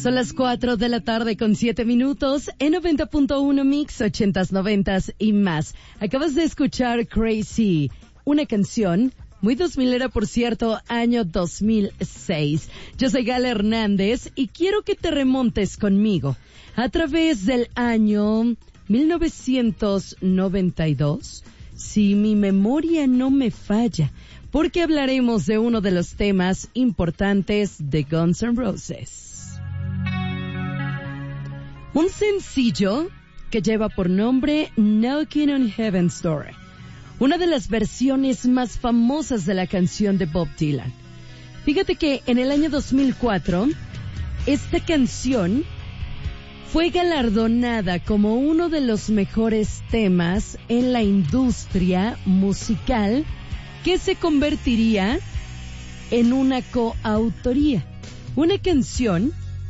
Son las 4 de la tarde con 7 minutos en 90.1 Mix, 80s, 90s y más. Acabas de escuchar Crazy, una canción muy 2000era, por cierto, año 2006. Yo soy Gala Hernández y quiero que te remontes conmigo a través del año 1992, si mi memoria no me falla, porque hablaremos de uno de los temas importantes de Guns N' Roses. Un sencillo que lleva por nombre Knocking on Heaven's Door, una de las versiones más famosas de la canción de Bob Dylan. Fíjate que en el año 2004, esta canción fue galardonada como uno de los mejores temas en la industria musical, que se convertiría en una coautoría. Una canción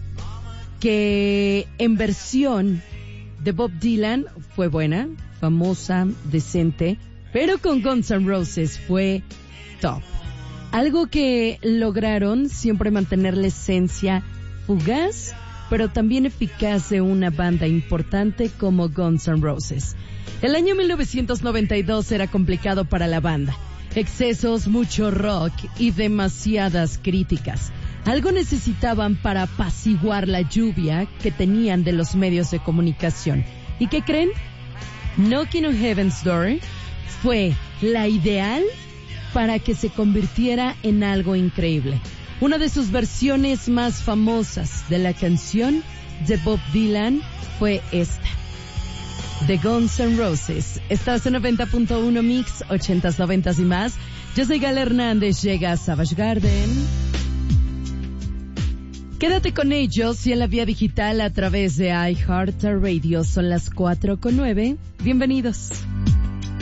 que en versión de Bob Dylan fue buena, famosa, decente, pero con Guns N' Roses fue top. Algo que lograron siempre mantener la esencia fugaz, pero también eficaz de una banda importante como Guns N' Roses. El año 1992 era complicado para la banda. Excesos, mucho rock y demasiadas críticas. Algo necesitaban para apaciguar la lluvia que tenían de los medios de comunicación. ¿Y qué creen? Knocking on Heaven's Door fue la ideal para que se convirtiera en algo increíble. Una de sus versiones más famosas de la canción de Bob Dylan fue esta, de Guns N' Roses. Estás en 90.1 Mix, 80s, 90s y más. Yo soy Gala Hernández, llega a Savage Garden. Quédate con ellos y en la vía digital a través de iHeartRadio. Son las 4:09. Bienvenidos.